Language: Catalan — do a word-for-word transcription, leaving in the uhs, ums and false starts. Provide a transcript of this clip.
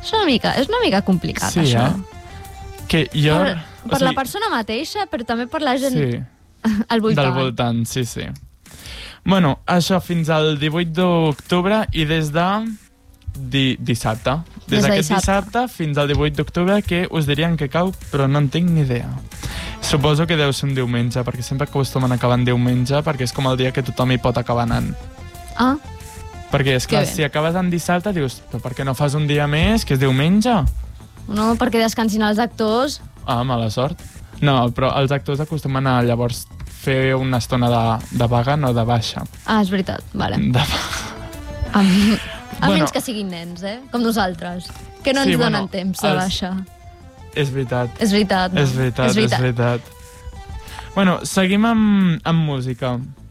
És una mica, és una mica complicat, sí, això. Eh? Que jo... Per, o per sigui, la persona mateixa, però també per la gent sí, al voltant. del voltant, sí, sí. Bueno, això fins al divuit d'octubre i des de di dissabte. Des, des d'aquest dissabte. dissabte fins al divuit d'octubre, que us dirien que cau, però no en tinc ni idea. Suposo que deu ser un diumenge, perquè sempre acostumen a acabar en diumenge, perquè és com el dia que tothom hi pot acabar anant. Ah, Perquè, és clar, Que bé. si acabes en dissabte, dius, però per què no fas un dia més, que és diumenge? no, perquè descansin els actors. Ah, mala sort. No, però els actors acostumen a llavors fer una estona de, de vaga, no de baixa. Ah, és veritat, vale. De... A, a Bueno. menys que siguin nens, eh? Com nosaltres, que no Sí, ens bueno, donen temps de els- baixa. És veritat. És veritat, no? És veritat, és veritat. és veritat. Bueno, seguim amb, amb música.